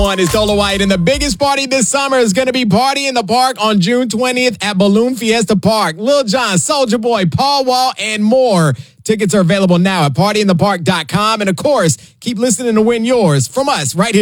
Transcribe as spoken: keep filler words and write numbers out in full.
One is Dolo White, and the biggest party this summer is going to be Party in the Park on June twentieth at Balloon Fiesta Park. Lil Jon, Soulja Boy, Paul Wall, and more. Tickets are available now at party in the park dot com. And of course, keep listening to win yours from us right here.